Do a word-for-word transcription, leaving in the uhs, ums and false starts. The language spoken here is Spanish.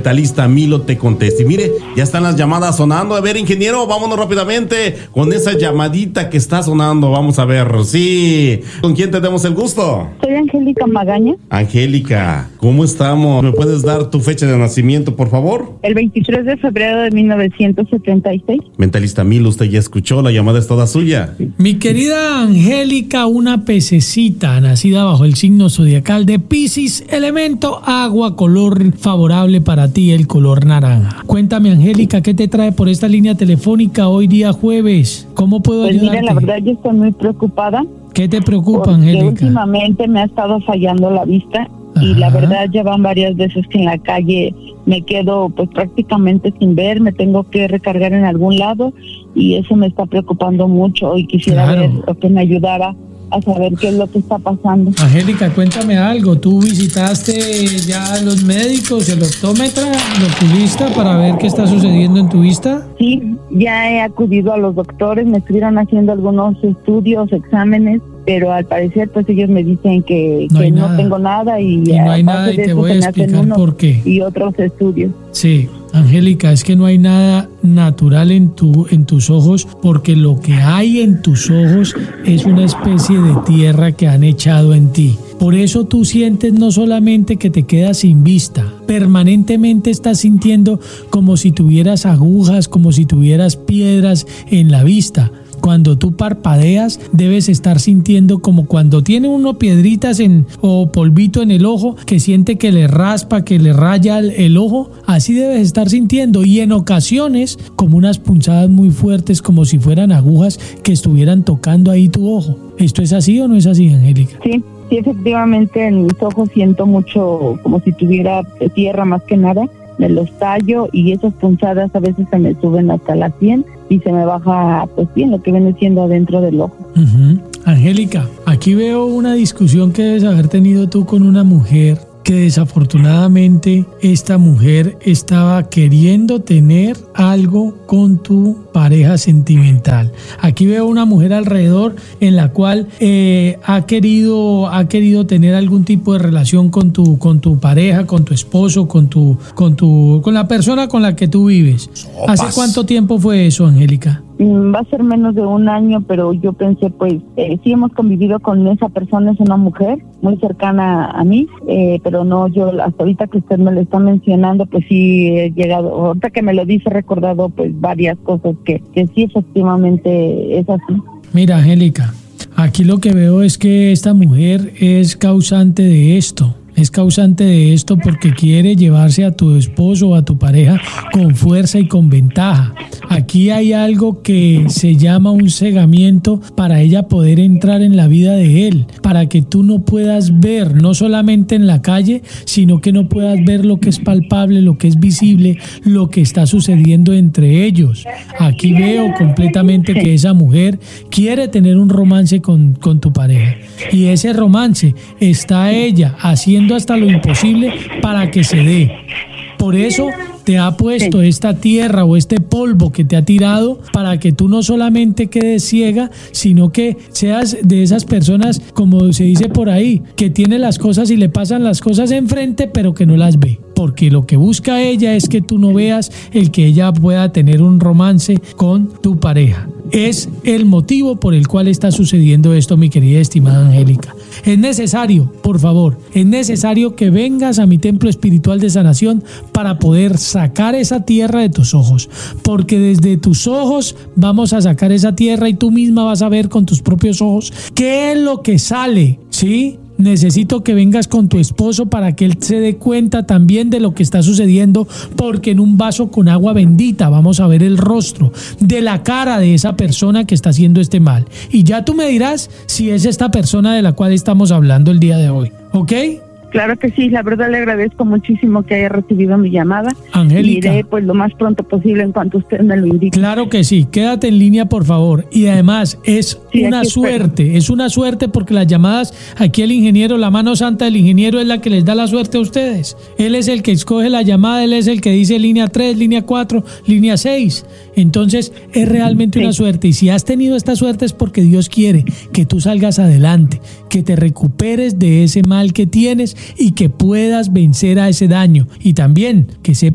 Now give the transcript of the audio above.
mentalista Milo te conteste. Y mire, ya están las llamadas sonando. A ver, ingeniero, vámonos rápidamente con esa llamadita que está sonando. Vamos a ver, sí. ¿Con quién tenemos el gusto? Soy Angélica Magaña. Angélica, ¿cómo estamos? ¿Me puedes dar tu fecha de nacimiento, por favor? El veintitrés de febrero de mil novecientos setenta y seis. Mentalista Milo, usted ya escuchó, la llamada es toda suya. Mi querida Angélica, una pececita nacida bajo el signo zodiacal de Piscis, elemento agua, color favorable para ti, el color naranja. Cuéntame, Angélica, ¿qué te trae por esta línea telefónica hoy día jueves? ¿Cómo puedo pues ayudarte? Mira, la verdad yo estoy muy preocupada. ¿Qué te preocupa, porque Angélica? Últimamente me ha estado fallando la vista. Ajá. Y la verdad ya van varias veces que en la calle me quedo pues prácticamente sin ver, me tengo que recargar en algún lado y eso me está preocupando mucho y quisiera claro. ver o que me ayudara a saber qué es lo que está pasando. Angélica, cuéntame algo, ¿tú visitaste ya a los médicos, el optómetra, el oculista para ver qué está sucediendo en tu vista? Sí, ya he acudido a los doctores, me estuvieron haciendo algunos estudios, exámenes, pero al parecer pues ellos me dicen que no, que no tengo nada y, y no hay nada y te voy a explicar por qué. Y otros estudios. Sí, Angélica, es que no hay nada natural en tu en tus ojos porque lo que hay en tus ojos es una especie de tierra que han echado en ti. Por eso tú sientes no solamente que te quedas sin vista, permanentemente estás sintiendo como si tuvieras agujas, como si tuvieras piedras en la vista. Cuando tú parpadeas, debes estar sintiendo como cuando tiene uno piedritas en, o polvito en el ojo, que siente que le raspa, que le raya el, el ojo. Así debes estar sintiendo. Y en ocasiones, como unas punzadas muy fuertes, como si fueran agujas que estuvieran tocando ahí tu ojo. ¿Esto es así o no es así, Angélica? Sí. Sí, efectivamente, en mis ojos siento mucho como si tuviera tierra más que nada. Me los tallo y esas punzadas a veces se me suben hasta la sien y se me baja, pues bien, lo que viene siendo adentro del ojo. Uh-huh. Angélica, aquí veo una discusión que debes haber tenido tú con una mujer que desafortunadamente esta mujer estaba queriendo tener algo con tu pareja sentimental. Aquí veo una mujer alrededor en la cual eh, ha querido ha querido tener algún tipo de relación con tu con tu pareja, con tu esposo, con tu con tu con la persona con la que tú vives. Sopas. ¿Hace cuánto tiempo fue eso, Angélica? Va a ser menos de un año, pero yo pensé, pues, eh, sí hemos convivido con esa persona, es una mujer muy cercana a mí, eh, pero no, yo hasta ahorita que usted me lo está mencionando, pues sí he llegado, ahorita que me lo dice, he recordado pues varias cosas que, que sí efectivamente es así. Mira, Angélica, aquí lo que veo es que esta mujer es causante de esto. Es causante de esto porque quiere llevarse a tu esposo o a tu pareja con fuerza y con ventaja. Aquí hay algo que se llama un cegamiento para ella poder entrar en la vida de él, para que tú no puedas ver, no solamente en la calle, sino que no puedas ver lo que es palpable, lo que es visible, lo que está sucediendo entre ellos. Aquí veo completamente que esa mujer quiere tener un romance con, con tu pareja y ese romance está ella haciendo hasta lo imposible para que se dé. Por eso te ha puesto esta tierra o este polvo que te ha tirado para que tú no solamente quedes ciega, sino que seas de esas personas, como se dice por ahí, que tiene las cosas y le pasan las cosas enfrente, pero que no las ve. Porque lo que busca ella es que tú no veas el que ella pueda tener un romance con tu pareja. Es el motivo por el cual está sucediendo esto, mi querida estimada Angélica. Es necesario, por favor, es necesario que vengas a mi templo espiritual de sanación para poder sacar esa tierra de tus ojos. Porque desde tus ojos vamos a sacar esa tierra y tú misma vas a ver con tus propios ojos qué es lo que sale, ¿sí? Necesito que vengas con tu esposo para que él se dé cuenta también de lo que está sucediendo, porque en un vaso con agua bendita vamos a ver el rostro de la cara de esa persona que está haciendo este mal. Y ya tú me dirás si es esta persona de la cual estamos hablando el día de hoy, ¿ok? Claro que sí, la verdad le agradezco muchísimo que haya recibido mi llamada. Angélica. Iré pues lo más pronto posible en cuanto usted me lo indique. Claro que sí, quédate en línea por favor. Y además es sí, una suerte, espero. es una suerte porque las llamadas, aquí el ingeniero, la mano santa del ingeniero es la que les da la suerte a ustedes. Él es el que escoge la llamada, él es el que dice línea tres, línea cuatro, línea seis. Entonces es realmente sí. una suerte. Y si has tenido esta suerte es porque Dios quiere que tú salgas adelante, que te recuperes de ese mal que tienes y que puedas vencer a ese daño y también que sepas